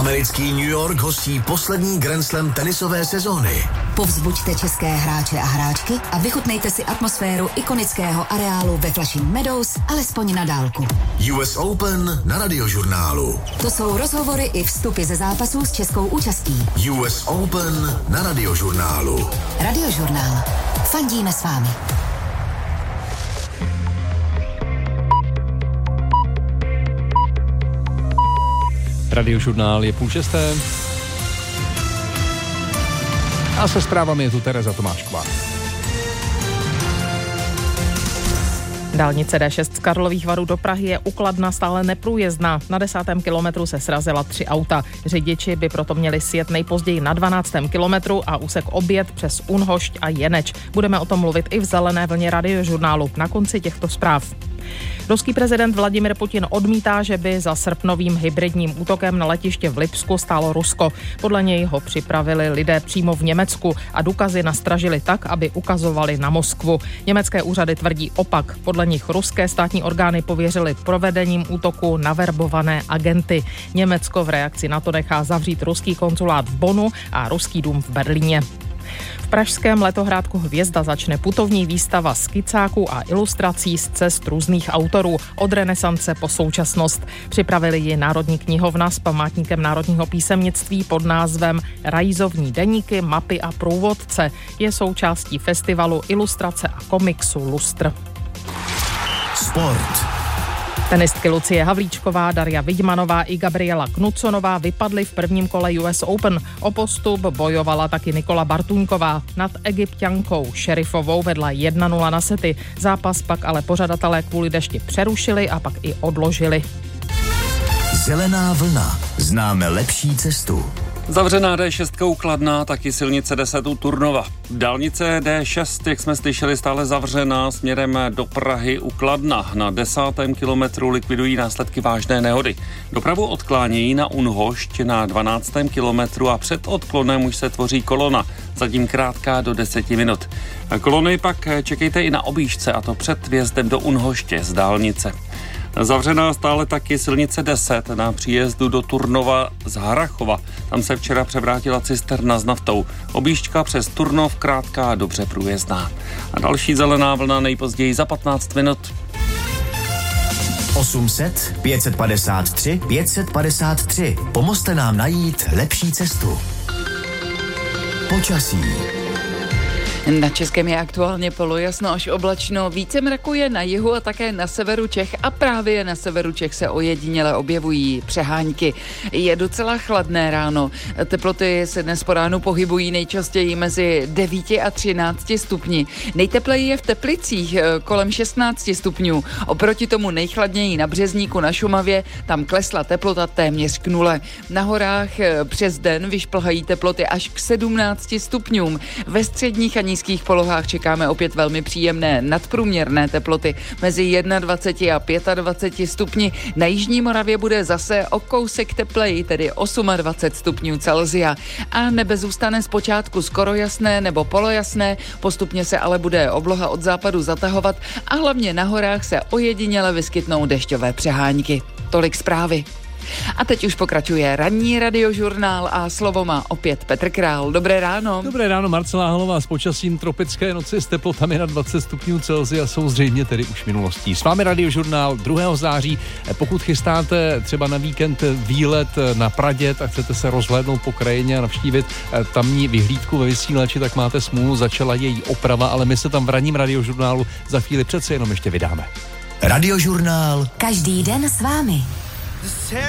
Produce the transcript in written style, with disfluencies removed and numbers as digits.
Americký New York hostí poslední Grand Slam tenisové sezóny. Povzbuďte české hráče a hráčky a vychutnejte si atmosféru ikonického areálu ve Flushing Meadows alespoň na dálku. US Open na Radiožurnálu. To jsou rozhovory i vstupy ze zápasů s českou účastí. US Open na Radiožurnálu. Radiožurnál. Fandíme s vámi. Radiožurnál je 5:30. A se zprávami je tu Tereza Tomášková. Dálnice D6 z Karlových Varů do Prahy je u Kladna stále neprůjezdná. Na 10. kilometru se srazila 3 auta. Řidiči by proto měli sjet nejpozději na 12. kilometru a úsek objet přes Unhošť a Jeneč. Budeme o tom mluvit i v zelené vlně Radiožurnálu na konci těchto zpráv. Ruský prezident Vladimir Putin odmítá, že by za srpnovým hybridním útokem na letiště v Lipsku stálo Rusko. Podle něj ho připravili lidé přímo v Německu a důkazy nastražili tak, aby ukazovali na Moskvu. Německé úřady tvrdí opak. Podle nich ruské státní orgány pověřily provedením útoku naverbované agenty. Německo v reakci na to nechá zavřít ruský konzulát v Bonnu a ruský dům v Berlíně. V pražském letohrádku Hvězda začne putovní výstava skicáků a ilustrací z cest různých autorů od renesance po současnost. Připravili ji Národní knihovna s památníkem národního písemnictví pod názvem Rajzovní deníky, mapy a průvodce. Je součástí festivalu ilustrace a komiksu Lustr. Sport. Tenistky Lucie Havlíčková, Darja Vidmanová i Gabriela Knuconová vypadly v prvním kole US Open. O postup bojovala taky Nikola Bartuňková. Nad Egypťankou Šerifovou vedla 1-0 na sety. Zápas pak ale pořadatelé kvůli dešti přerušili a pak i odložili. Zelená vlna. Známe lepší cestu. Zavřená D6 u Kladna, taky silnice 10 u Turnova. Dálnice D6, jak jsme slyšeli, stále zavřená směrem do Prahy u Kladna. Na 10. kilometru likvidují následky vážné nehody. Dopravu odklánějí na Unhošť na 12. kilometru a před odklonem už se tvoří kolona, zatím krátká do 10 minut. Kolony pak čekejte i na objížďce, a to před vjezdem do Unhoště z dálnice. Zavřená stále taky silnice 10 na příjezdu do Turnova z Harrachova. Tam se včera převrátila cisterna s naftou. Objížďka přes Turnov krátká, dobře průjezdná. A další zelená vlna nejpozději za 15 minut. 800 553 553. Pomozte nám najít lepší cestu. Počasí. Na českém je aktuálně polojasno až oblačno, více mraku je na jihu a také na severu Čech a právě na severu Čech se ojediněle objevují přehánky. Je docela chladné ráno, teploty se dnes po ránu pohybují nejčastěji mezi 9 a 13 stupni. Nejtepleji je v Teplicích kolem 16 stupňů, oproti tomu nejchladněji na Březníku na Šumavě, tam klesla teplota téměř k 0. Na horách přes den vyšplhají teploty až k 17 stupňům. Ve středních a nízkých polohách čekáme opět velmi příjemné nadprůměrné teploty mezi 21 a 25 stupni. Na jižní Moravě bude zase o kousek tepleji, tedy 28 stupňů Celsia. A nebe zůstane zpočátku skoro jasné nebo polojasné, postupně se ale bude obloha od západu zatahovat a hlavně na horách se ojediněle vyskytnou dešťové přehánky. Tolik zprávy. A teď už pokračuje ranní Radiožurnál a slovo má opět Petr Král. Dobré ráno. Dobré ráno, Marcela Halová s počasím. Tropické noci s teplotami na 20 stupňů Celsia jsou zřejmě tedy už minulostí. S vámi Radiožurnál 2. září. Pokud chystáte třeba na víkend výlet na Praděd a chcete se rozhlédnout po krajině a navštívit tamní vyhlídku ve Vysílači, tak máte smůlu, začala její oprava, ale my se tam v ranním Radiožurnálu za chvíli přece jenom ještě vydáme. Radiožurnál. Každý den s vámi.